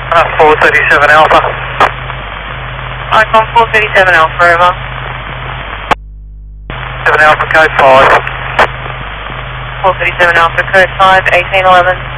437 Alpha. Icon 437 Alpha, over. 7 Alpha, code 5. 437 Alpha, code 5, 1811.